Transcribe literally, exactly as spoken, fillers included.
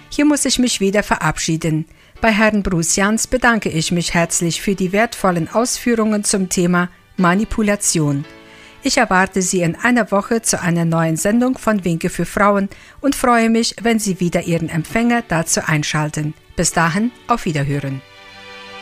Hier muss ich mich wieder verabschieden. Bei Herrn Bruce Jans bedanke ich mich herzlich für die wertvollen Ausführungen zum Thema Manipulation. Ich erwarte Sie in einer Woche zu einer neuen Sendung von Winke für Frauen und freue mich, wenn Sie wieder Ihren Empfänger dazu einschalten. Bis dahin, auf Wiederhören.